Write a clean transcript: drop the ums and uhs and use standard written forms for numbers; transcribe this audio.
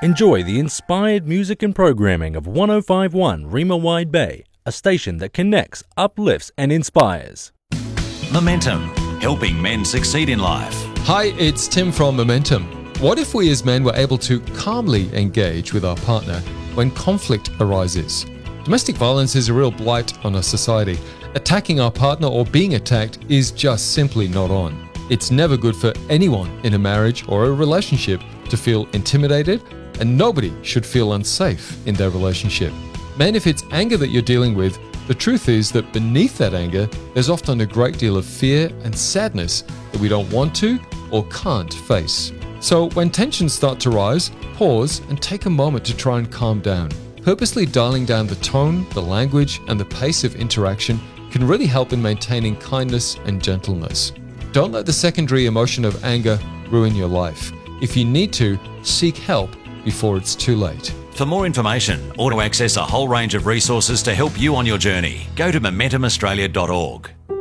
Enjoy the inspired music and programming of 1051 Rima Wide Bay, a station that connects, uplifts and inspires. Momentum, helping men succeed in life. Hi, it's Tim from Momentum. What if we as men were able to calmly engage with our partner when conflict arises? Domestic violence is a real blight on our society. Attacking our partner or being attacked is just simply not on. It's never good for anyone in a marriage or a relationship to feel intimidated, and nobody should feel unsafe in their relationship. Men, if it's anger that you're dealing with, the truth is that beneath that anger, there's often a great deal of fear and sadness that we don't want to or can't face. So when tensions start to rise, pause and take a moment to try and calm down. Purposely dialing down the tone, the language, and the pace of interaction can really help in maintaining kindness and gentleness. Don't let the secondary emotion of anger ruin your life. If you need to, seek help before it's too late. For more information or to access a whole range of resources to help you on your journey, go to momentumaustralia.org.